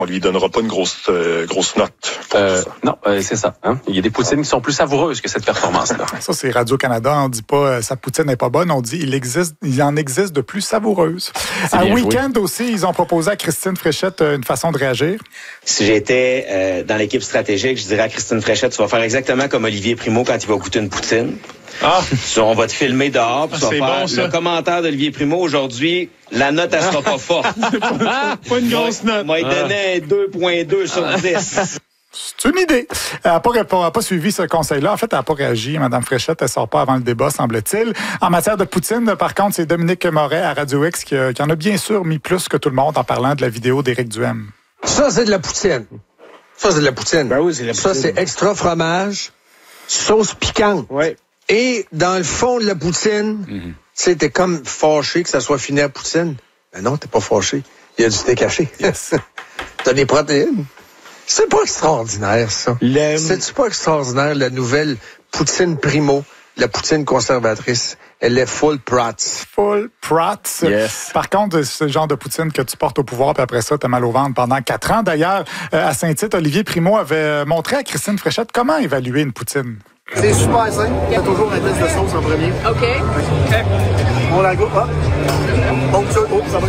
On lui donnera pas une grosse note pour tout ça. Non, c'est ça. Hein? Il y a des poutines qui sont plus savoureuses que cette performance-là. Ça, c'est Radio-Canada. On dit pas sa poutine n'est pas bonne. On dit il en existe de plus savoureuses. À Week-end aussi, ils ont proposé à Christine Fréchette une façon de réagir. Si j'étais dans l'équipe stratégique, je dirais à Christine Fréchette, tu vas faire exactement comme Olivier Primo quand il va goûter une poutine. On va te filmer dehors, puis tu vas faire le commentaire d'Olivier Primo aujourd'hui. La note, elle sera pas forte. Pas une grosse note. Moi, il donnait 2.2 sur 10. C'est une idée. Elle n'a pas suivi ce conseil-là. En fait, elle n'a pas réagi. Mme Fréchette, elle ne sort pas avant le débat, semble-t-il. En matière de poutine, par contre, c'est Dominique Moret à Radio X qui en a bien sûr mis plus que tout le monde en parlant de la vidéo d'Éric Duhaime. Ça, c'est de la poutine. Ben oui, c'est de la poutine. Ça, c'est extra fromage, sauce piquante. Ouais. Et dans le fond de la poutine, tu sais, t'es comme fâché que ça soit fini à poutine. Ben non, t'es pas fâché. Il y a du steak haché. Yes. T'as des protéines. C'est pas extraordinaire, ça. C'est-tu pas extraordinaire, la nouvelle poutine Primo, la poutine conservatrice? Elle est full prats. Full prats. Yes. Par contre, c'est le genre de poutine que tu portes au pouvoir, puis après ça, t'as mal au ventre pendant 4 ans. D'ailleurs, à Saint-Tite, Olivier Primo avait montré à Christine Fréchette comment évaluer une poutine. C'est super simple. Il y a toujours un test de sauce en premier. OK. On la goûte. Donc, ça va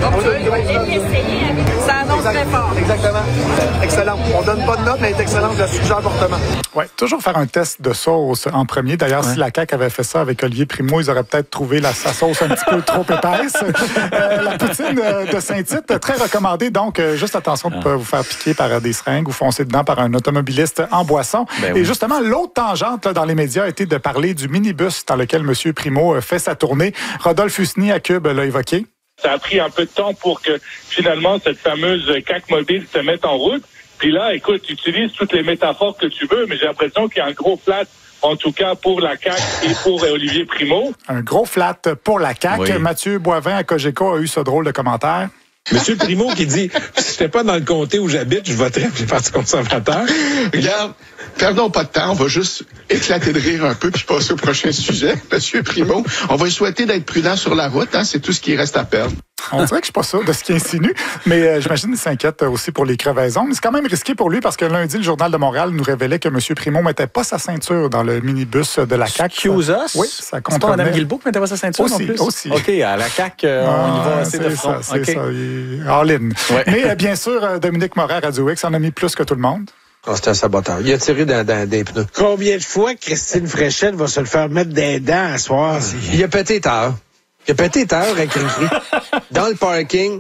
ça annonce très fort. Exactement. Excellent. On donne pas de note, mais elle est excellente. Je la suggère fortement. Oui, toujours faire un test de sauce en premier. D'ailleurs, si la CAQ avait fait ça avec Olivier Primo, ils auraient peut-être trouvé sa sauce un petit peu trop épaisse. La poutine de Saint-Tite, très recommandée. Donc, juste attention de ne pas vous faire piquer par des seringues ou foncer dedans par un automobiliste en boisson. Et justement, l'autre tangente dans les médias a été de parler du minibus dans lequel M. Primo fait sa tournée. Rodolphe Husny à Cube l'a évoqué. Ça a pris un peu de temps pour que, finalement, cette fameuse CAQ mobile se mette en route. Puis là, écoute, tu utilises toutes les métaphores que tu veux, mais j'ai l'impression qu'il y a un gros flat, en tout cas, pour la CAQ et pour Olivier Primo. Un gros flat pour la CAQ. Oui. Mathieu Boivin à Cogeco a eu ce drôle de commentaire. Monsieur Primo qui dit « Si j'étais pas dans le comté où j'habite, je voterais pour les partis conservateurs. » Regarde, perdons pas de temps, on va juste éclater de rire un peu puis passer au prochain sujet. Monsieur Primo, on va lui souhaiter d'être prudent sur la route, c'est tout ce qui reste à perdre. On dirait que je suis pas sûr de ce qu'il insinue, mais j'imagine qu'il s'inquiète aussi pour les crevaisons. Mais c'est quand même risqué pour lui parce que lundi, le Journal de Montréal nous révélait que M. Primo ne mettait pas sa ceinture dans le minibus de la CAQ. Excuse us? Oui, ça compte. C'est pas Mme Guilbeault qui mettait pas sa ceinture aussi, non plus? Aussi. OK, à la CAQ, on y va assez de front. C'est ça, all-in. Ouais. Mais bien sûr, Dominique Moret à Radio X en a mis plus que tout le monde. Oh, c'est un saboteur. Il a tiré des pneus. Combien de fois Christine Fréchette va se le faire mettre des dents à soir? Il a pété tard. Avec Cricri. Dans le parking,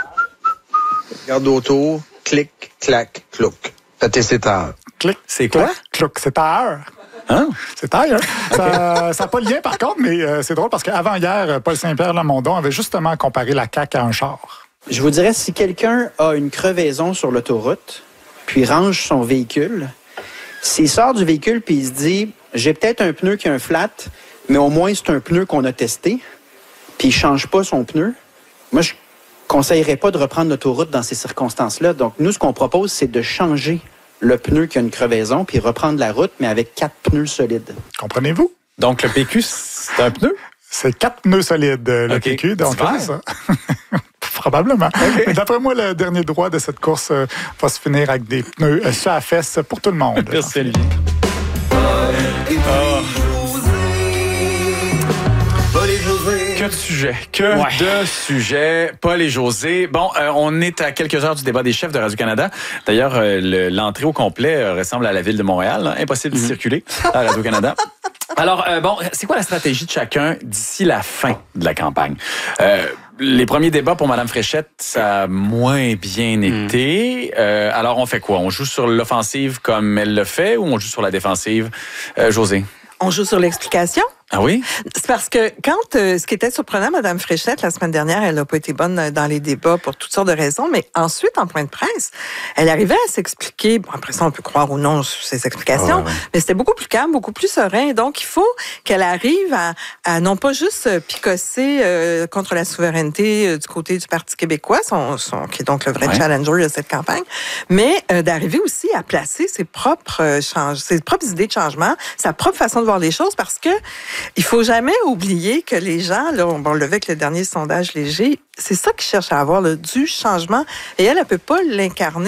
regarde autour, clic, clac, clouc. Pété ses tard. Clic. C'est quoi? Clouc, c'est tard. Hein? C'est taille, hein? Ça n'a pas de lien, par contre, mais c'est drôle parce qu'avant hier, Paul Saint-Pierre Lamondon avait justement comparé la CAQ à un char. Je vous dirais, si quelqu'un a une crevaison sur l'autoroute, puis range son véhicule, s'il sort du véhicule puis il se dit « J'ai peut-être un pneu qui a un flat, mais au moins c'est un pneu qu'on a testé », puis il ne change pas son pneu, moi, je ne conseillerais pas de reprendre l'autoroute dans ces circonstances-là. Donc, nous, ce qu'on propose, c'est de changer le pneu qui a une crevaison puis reprendre la route, mais avec 4 pneus solides. Comprenez-vous? Donc, le PQ, c'est un pneu? C'est 4 pneus solides, le PQ. Donc, c'est ça. Probablement. Okay. Mais d'après moi, le dernier droit de cette course va se finir avec des pneus sur la fesse pour tout le monde. Merci, Olivier. Que de sujets. De sujets. Paul et José. Bon, on est à quelques heures du débat des chefs de Radio-Canada. D'ailleurs, l'entrée au complet ressemble à la ville de Montréal. Hein? Impossible de circuler à Radio-Canada. Alors, bon, c'est quoi la stratégie de chacun d'ici la fin de la campagne? Les premiers débats pour Mme Fréchette, ça a moins bien été. Alors, on fait quoi? On joue sur l'offensive comme elle le fait ou on joue sur la défensive? José? On joue sur l'explication. Ah oui? C'est parce que quand, ce qui était surprenant, Mme Fréchette, la semaine dernière, elle n'a pas été bonne dans les débats pour toutes sortes de raisons, mais ensuite, en point de presse, elle arrivait à s'expliquer. Bon, après ça, on peut croire ou non sur ses explications, mais c'était beaucoup plus calme, beaucoup plus serein. Donc, il faut qu'elle arrive à non pas juste picosser contre la souveraineté du côté du Parti québécois, qui est donc le vrai challenger de cette campagne, mais d'arriver aussi à placer ses propres idées de changement, sa propre façon de voir les choses, parce que Il faut jamais oublier que les gens, là, on le voit avec le dernier sondage léger, c'est ça qu'ils cherchent à avoir, là, du changement. Et elle ne peut pas l'incarner